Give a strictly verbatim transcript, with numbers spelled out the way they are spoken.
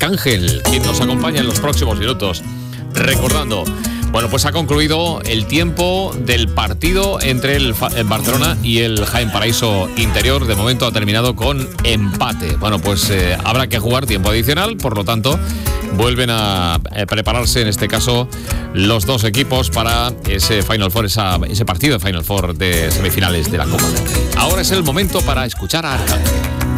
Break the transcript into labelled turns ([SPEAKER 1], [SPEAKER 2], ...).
[SPEAKER 1] Arcángel, quien nos acompaña en los próximos minutos. Recordando, bueno, pues ha concluido el tiempo del partido entre el, el Barcelona y el Jaén Paraíso Interior. De momento ha terminado con empate. Bueno, pues eh, habrá que jugar tiempo adicional, por lo tanto, vuelven a eh, prepararse, en este caso, los dos equipos para ese Final Four, esa, ese partido de Final Four de semifinales de la Copa del Rey. Ahora es el momento para escuchar a Arcángel.